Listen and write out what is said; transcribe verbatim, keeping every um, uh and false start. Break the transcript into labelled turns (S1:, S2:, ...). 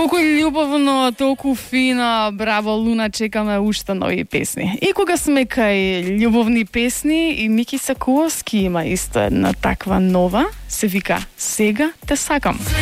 S1: Колку љубовно, толку фина, браво Луна, чекаме уште нови песни. И кога сме кај љубовни песни, и Мики Сакуловски има исто една таква нова, се вика Сега те сакам.